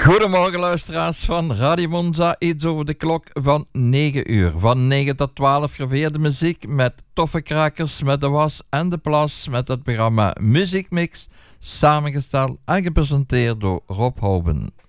Goedemorgen luisteraars van Radio Monza, iets over de klok van 9 uur. Van 9 tot 12 gevarieerde muziek met toffe krakers, met de was en de plas, met het programma Muziekmix, samengesteld en gepresenteerd door Rob Houben.